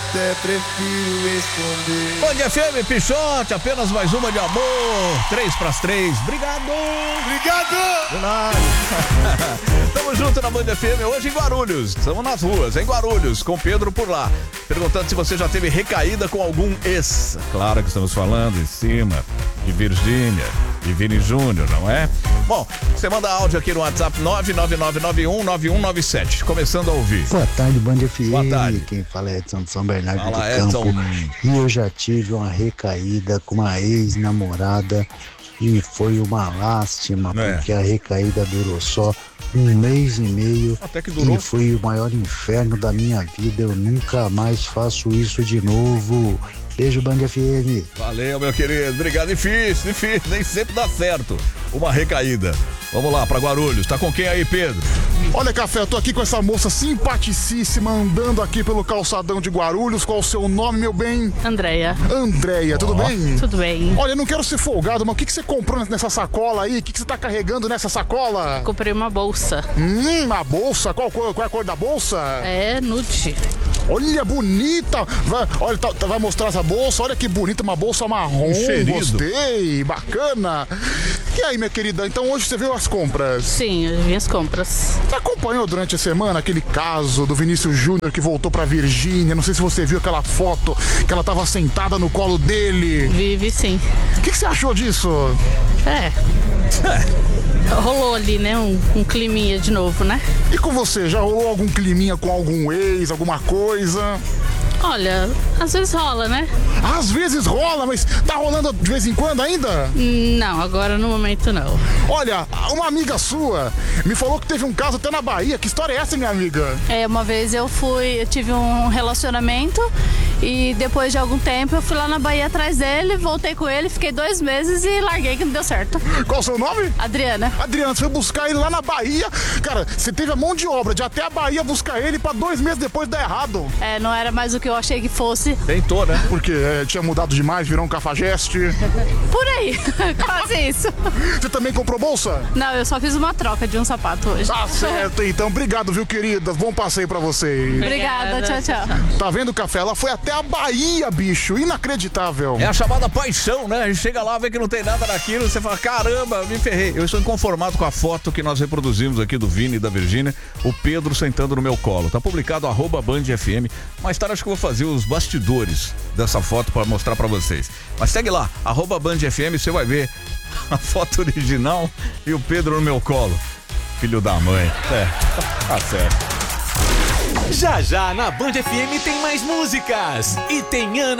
até prefiro esconder. Band FM, Pichote, apenas mais uma de amor. 3 pras 3. Obrigado. Obrigado. De nada. Tamo junto na Band FM, hoje em Guarulhos. Estamos nas ruas, em Guarulhos, com o Pedro por lá. Perguntando se você já teve recaída com algum ex. Claro que estamos falando em cima de Virgínia e Vini Júnior, não é? Bom, você manda áudio aqui no WhatsApp 999919197. Começando a ouvir. Boa tarde, Band FM. Boa tarde. Quem fala é Edson de São Bernardo Fala, do Campo. Edson. E eu já tive uma recaída com uma ex-namorada e foi uma lástima, porque a recaída durou só 1 mês e meio. Até que durou. E foi o maior inferno da minha vida. Eu nunca mais faço isso de novo. Beijo, Band FM. Valeu, meu querido. Obrigado. Difícil. Nem sempre dá certo uma recaída. Vamos lá, pra Guarulhos. Tá com quem aí, Pedro? Olha, Café, eu tô aqui com essa moça simpaticíssima andando aqui pelo calçadão de Guarulhos. Qual o seu nome, meu bem? Andréia. Andréia, tudo bem? Tudo bem. Olha, eu não quero ser folgado, mas o que você comprou nessa sacola aí? O que você tá carregando nessa sacola? Comprei uma bolsa. Uma bolsa? Qual é a cor da bolsa? É nude. Olha, bonita! Vai mostrar essa bolsa. Olha que bonita, uma bolsa marrom. Encherido. Gostei, bacana. E aí, minha querida, então hoje você viu as compras? Sim, eu vi as compras. Você acompanhou durante a semana aquele caso do Vinícius Júnior que voltou pra Virgínia? Não sei se você viu aquela foto que ela tava sentada no colo dele. Vi sim. O que você achou disso? Rolou ali, né? Um climinha de novo, né? E com você, já rolou algum climinha com algum ex, alguma coisa? Olha, às vezes rola, né? Às vezes rola, mas tá rolando de vez em quando ainda? Não, agora no momento não. Olha, uma amiga sua me falou que teve um caso até na Bahia. Que história é essa, minha amiga? Uma vez eu tive um relacionamento e depois de algum tempo eu fui lá na Bahia atrás dele, voltei com ele, fiquei 2 meses e larguei que não deu certo. Qual o seu nome? Adriana. Adriana, você foi buscar ele lá na Bahia. Cara, você teve a mão de obra de até a Bahia buscar ele pra 2 meses depois dar errado. Não era mais o que eu achei que fosse. Tentou, né? Porque tinha mudado demais, virou um cafajeste. Por aí, quase isso. Você também comprou bolsa? Não, eu só fiz uma troca de um sapato hoje. Tá certo, então. Obrigado, viu, querida? Bom passeio pra vocês. Obrigada, tchau. Tá vendo, Café? Ela foi até a Bahia, bicho. Inacreditável. É a chamada paixão, né? A gente chega lá, vê que não tem nada daquilo, você fala, caramba, me ferrei. Eu estou inconformado com a foto que nós reproduzimos aqui do Vini e da Virgínia, o Pedro sentando no meu colo. Tá publicado @BandFM. Mais tarde acho que eu vou fazer os bastidores dessa foto para mostrar para vocês. Mas segue lá, @BandFM, você vai ver a foto original e o Pedro no meu colo. Filho da mãe. Tá certo. Já na Band FM tem mais músicas. E tem Ana